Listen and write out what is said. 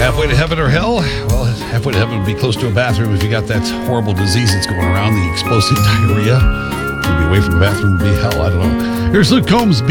Halfway to heaven or hell? Well, halfway to heaven would be close to a bathroom if you got that horrible disease that's going around, the explosive diarrhea. Maybe away from the bathroom would be hell. I don't know. Here's Luke Combs.